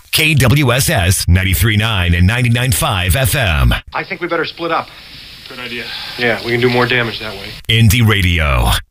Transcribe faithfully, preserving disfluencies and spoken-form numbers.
K W S S ninety-three point nine and ninety-nine point five F M. I think we better split up. Good idea. Yeah, we can do more damage that way. Indie Radio.